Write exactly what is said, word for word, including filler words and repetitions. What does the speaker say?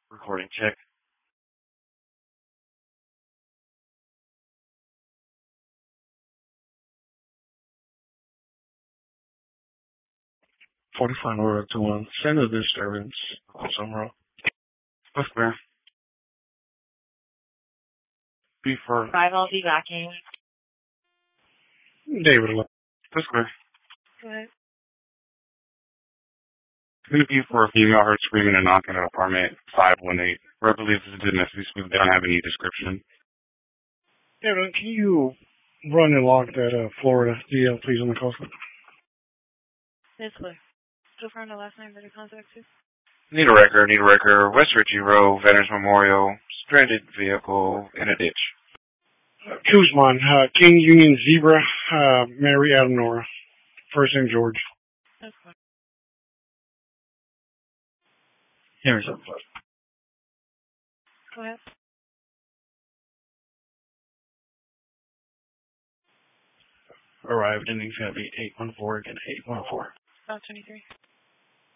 Recording check. forty-five order to one. Send a disturbance. Somewhere. That's clear. B for Five, I'll be backing. David. That's clear. Go ahead. B for a female heard screaming and knocking at apartment five one eight. Where I believe this is domestic spook. They don't have any description. David, can you run and log that uh, Florida D L, please, on the call? It's clear. Confirm the last name that you contacted. Need a record, need a record. West Ritchie Road, Veterans Memorial, stranded vehicle in a ditch. Uh, Kuzman, uh, King Union Zebra, uh, Mary Adam Nora. First name George. That's clear. Here's up. Go ahead. Arrived in exactly eight one four, again, eight one four. About twenty-three.